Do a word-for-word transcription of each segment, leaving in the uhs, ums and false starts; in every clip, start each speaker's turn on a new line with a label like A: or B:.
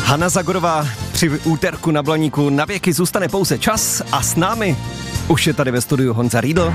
A: Hana Zagorová při úterku na Blaníku na věky zůstane pouze čas a s námi už je tady ve studiu Honza Riedl.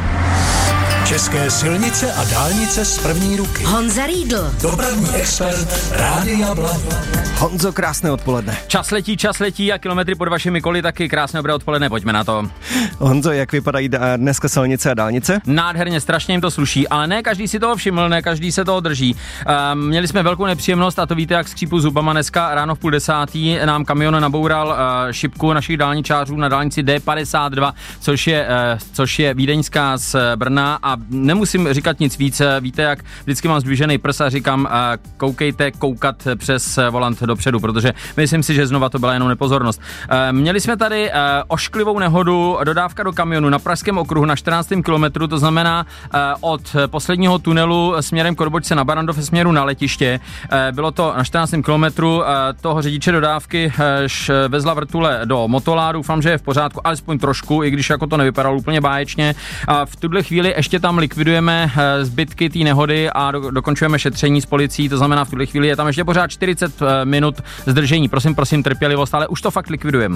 B: České silnice a dálnice z první ruky.
C: Honza Riedl.
B: Dopravní expert Rádia Blaník.
A: Honzo, krásné odpoledne.
D: Čas letí, čas letí a kilometry pod vašimi koly taky krásné dobré odpoledne, pojďme na to.
A: Honzo, jak vypadají dneska silnice a dálnice?
D: Nádherně, strašně jim to sluší, ale ne každý si toho všiml, ne každý se toho drží. Um, měli jsme velkou nepříjemnost a to víte, jak skřípu zubama dneska ráno v půl desátý nám kamion naboural uh, šipku našich dálničářů na dálnici D padesát dva, což je, uh, což je vídeňská z Brna a nemusím říkat nic víc, víte, jak vždycky mám zdvižený prs a říkám, uh, koukejte koukat přes volant dopředu, protože myslím si, že znova to byla jenom nepozornost. Uh, měli jsme tady uh, ošklivou nehodu, dodávka do kamionu na Pražském okruhu na čtrnáctém kilometru, to znamená uh, od posledního tunelu směrem k odbočce na Barrandov směru na letiště. Uh, bylo to na čtrnáctém kilometru, uh, toho řidiče dodávky uh, vezla vrtule do Motola, doufám, že je v pořádku, alespoň trošku, i když jako to nevypadalo úplně báječně. Uh, v tuhle chvíli ještě tam likvidujeme uh, zbytky té nehody a do, dokončujeme šetření s policií, to znamená v tuhle chvíli je tam ještě pořád čtyřicet uh, minut zdržení. Prosím, prosím, trpělivost, ale už to fakt likvidujeme.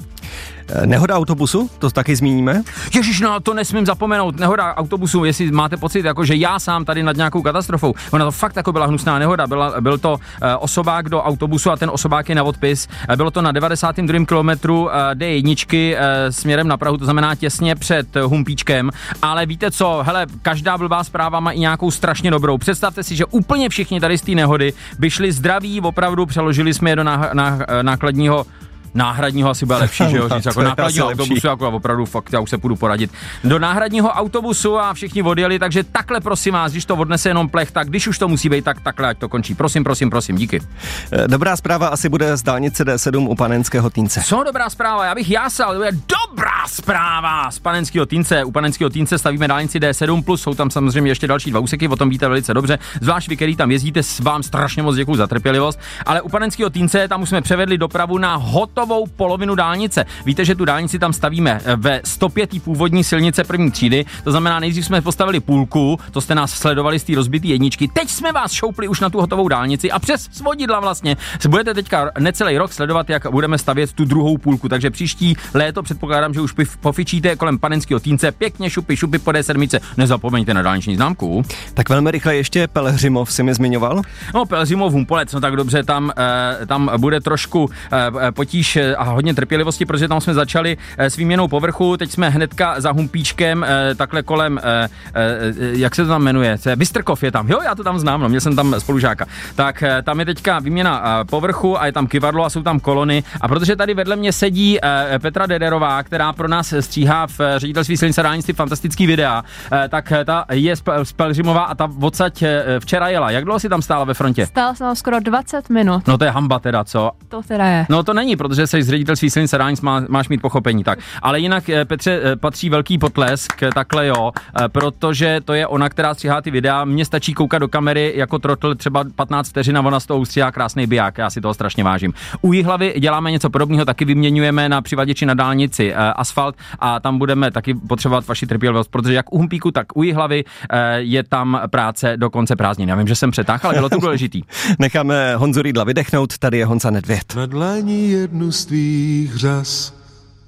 A: Nehoda autobusu, to taky zmíníme?
D: Ježiš, no to nesmím zapomenout, nehoda autobusu, jestli máte pocit, jako že já sám tady nad nějakou katastrofou, ona to fakt jako byla hnusná nehoda, byla, byl to uh, osobák do autobusu a ten osobák je na odpis, uh, bylo to na devadesátém druhém kilometru uh, D jedna uh, směrem na Prahu, to znamená těsně před uh, Humpíčkem, ale víte co, hele, každá blbá zpráva má i nějakou strašně dobrou, představte si, že úplně všichni tady z té nehody by šli zdraví, opravdu přeložili jsme je do ná, ná, nákladního náhradního asi bude lepší, že jo, říct, jako náhradního autobusu, jako opravdu fakt, já už se půjdu poradit. Do náhradního autobusu a všichni odjeli, takže takhle prosím vás, když to odnese jenom plech, tak když už to musí být, tak takhle, ať to končí. Prosím, prosím, prosím, díky.
A: Dobrá zpráva asi bude z dálnice D sedm u Panenského Týnce.
D: Co dobrá zpráva, já bych jásal, to bude dobrá zpráva z Panenského Týnce. U Panenského Týnce stavíme dálnici D sedm plus, jsou tam samozřejmě ještě další dva úseky, o tom víte velice dobře, zvlášť vy, který tam jezdíte, vám strašně moc děkuju za trpělivost, ale u Panenského Týnce tam už jsme převedli dopravu na hotovou polovinu dálnice. Víte, že tu dálnici tam stavíme ve sto pět původní silnice první třídy, to znamená, nejdřív jsme postavili půlku, to jste nás sledovali z té rozbitý jedničky, teď jsme vás šoupli už na tu hotovou dálnici a přes svodidla vlastně budete teďka necelý rok sledovat, jak budeme stavět tu druhou půlku, takže příští léto předpokládám, že už pofičíte kolem Panenského Týnce, pěkně šupy, šupy po D sedm, nezapomeňte na dálniční známku.
A: Tak velmi rychle ještě Pelhřimov si mi zmiňoval?
D: No, Pelhřimov, Humpolec, no tak dobře, tam, eh, tam bude trošku eh, potíž a hodně trpělivosti, protože tam jsme začali s výměnou povrchu, teď jsme hnedka za Humpíčkem, takhle kolem, jak se to tam jmenuje, Bystrkov je tam, jo, já to tam znám, no, měl jsem tam spolužáka, tak tam je teďka výměna povrchu a je tam kyvadlo a jsou tam kolony a protože tady vedle mě sedí Petra Dederová, která pro nás stříhá v ředitelství silnic a dálnic fantastický videa, tak ta je z Pelhřimova a ta odsaď včera jela. Jak dlouho si tam stála ve frontě?
E: Stála jsem skoro dvacet minut.
D: No to je hamba teda, co?
E: To teda je.
D: No to není, protože jsi z ředitelství silnic a dálnic, má, máš mít pochopení, tak. Ale jinak, Petře, patří velký potlesk, takhle jo, protože to je ona, která stříhá ty videa. Mně stačí koukat do kamery jako trotl třeba patnáct vteřin a ona z toho ustříhá krásný biják, já si toho strašně vážím. U Jihlavy děláme něco podobného, taky vyměňujeme na přivaděči na dálnici asfalt a tam budeme taky potřebovat vaši trpělivost, protože jak u Humpíku, tak u Jihlavy je tam práce do konce prázdnin. Já vím, že jsem přetáhl, ale bylo to důležitý.
A: Necháme Honzu Riedla vydechnout, tady je Honza Nedvěd.
F: Na dlani jednu z tvých řas